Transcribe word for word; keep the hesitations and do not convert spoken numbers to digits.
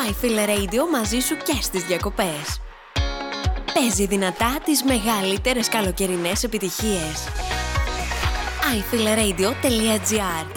iFeel Radio μαζί σου και στις διακοπές. Παίζει δυνατά τις μεγαλύτερες καλοκαιρινές επιτυχίες. άι φιλ ρέιντιο τελεία τζι άρ.